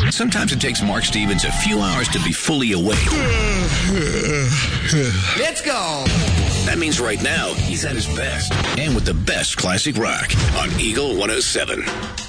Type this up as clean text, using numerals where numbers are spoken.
Sometimes it takes Mark Stevens a few hours to be fully awake. Let's go. That means right now, he's at his best. And with the best classic rock on Eagle 107.